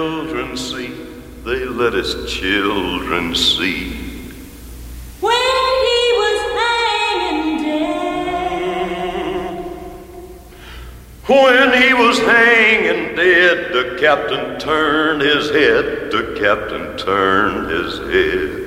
Children see, they let his children see. When he was hanging dead. When he was hanging dead, the captain turned his head. The captain turned his head.